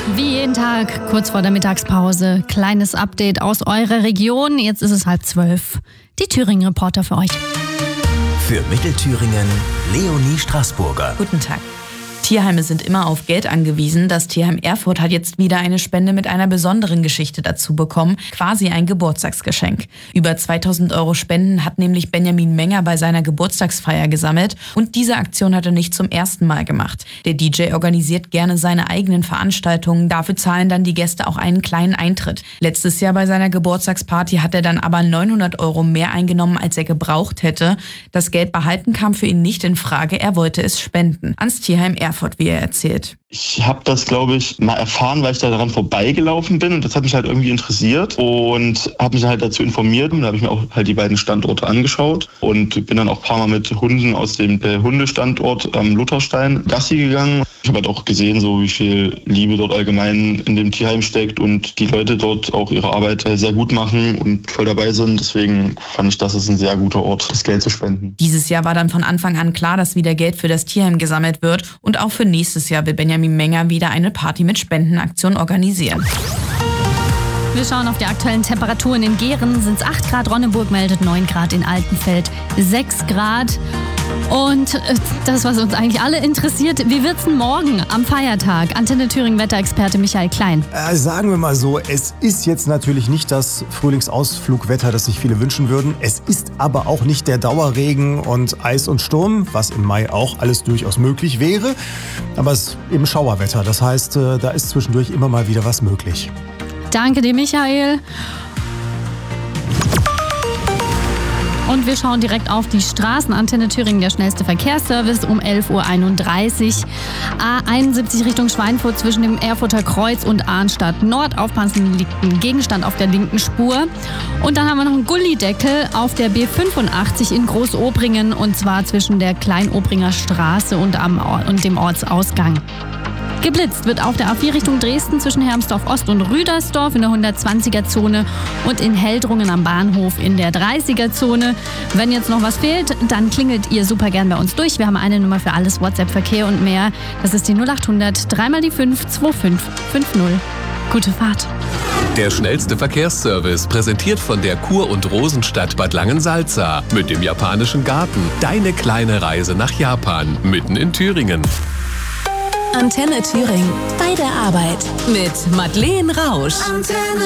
Wie jeden Tag, kurz vor der Mittagspause, kleines Update aus eurer Region. Jetzt ist es 11:30. Die Thüringen-Reporter für euch. Für Mittelthüringen, Leonie Straßburger. Guten Tag. Tierheime sind immer auf Geld angewiesen. Das Tierheim Erfurt hat jetzt wieder eine Spende mit einer besonderen Geschichte dazu bekommen. Quasi ein Geburtstagsgeschenk. Über 2.000 € Spenden hat nämlich Benjamin Menger bei seiner Geburtstagsfeier gesammelt. Und diese Aktion hat er nicht zum ersten Mal gemacht. Der DJ organisiert gerne seine eigenen Veranstaltungen. Dafür zahlen dann die Gäste auch einen kleinen Eintritt. Letztes Jahr bei seiner Geburtstagsparty hat er dann aber 900 € mehr eingenommen, als er gebraucht hätte. Das Geld behalten kam für ihn nicht in Frage. Er wollte es spenden. Ans Tierheim Erfurt, wie er erzählt. Ich habe das, glaube ich, mal erfahren, weil ich da daran vorbeigelaufen bin und das hat mich halt irgendwie interessiert und habe mich halt dazu informiert und da habe ich mir auch halt die beiden Standorte angeschaut und bin dann auch ein paar Mal mit Hunden aus dem Hundestandort am Lutherstein Gassi gegangen. Ich habe halt auch gesehen, so wie viel Liebe dort allgemein in dem Tierheim steckt und die Leute dort auch ihre Arbeit sehr gut machen und voll dabei sind. Deswegen fand ich, das ist ein sehr guter Ort, das Geld zu spenden. Dieses Jahr war dann von Anfang an klar, dass wieder Geld für das Tierheim gesammelt wird und auch für nächstes Jahr will Benjamin Menger wieder eine Party mit Spendenaktion organisieren. Wir schauen auf die aktuellen Temperaturen. In Gehren sind es 8 Grad, Ronneburg meldet 9 Grad, in Altenfeld 6 Grad. Und das, was uns eigentlich alle interessiert, wie wird's denn morgen am Feiertag? Antenne Thüringen Wetterexperte Michael Klein. Sagen wir mal so, es ist jetzt natürlich nicht das Frühlingsausflugwetter, das sich viele wünschen würden. Es ist aber auch nicht der Dauerregen und Eis und Sturm, was im Mai auch alles durchaus möglich wäre. Aber es ist eben Schauerwetter, das heißt, da ist zwischendurch immer mal wieder was möglich. Danke dir, Michael. Und wir schauen direkt auf die Straßen. Antenne Thüringen, der schnellste Verkehrsservice um 11:31 Uhr. A71 Richtung Schweinfurt zwischen dem Erfurter Kreuz und Arnstadt Nord. Aufpassen, liegt ein Gegenstand auf der linken Spur. Und dann haben wir noch einen Gullideckel auf der B85 in Großobringen und zwar zwischen der Kleinobringer Straße und dem Ortsausgang. Geblitzt wird auf der A4 Richtung Dresden zwischen Hermsdorf Ost und Rüdersdorf in der 120er-Zone und in Heldrungen am Bahnhof in der 30er-Zone. Wenn jetzt noch was fehlt, dann klingelt ihr super gern bei uns durch. Wir haben eine Nummer für alles, WhatsApp-Verkehr und mehr. Das ist die 0800 3 mal die 5 2550. Gute Fahrt. Der schnellste Verkehrsservice, präsentiert von der Kur- und Rosenstadt Bad Langensalza mit dem japanischen Garten. Deine kleine Reise nach Japan, mitten in Thüringen. Antenne Thüringen. Bei der Arbeit. Mit Madeleine Rausch. Antenne.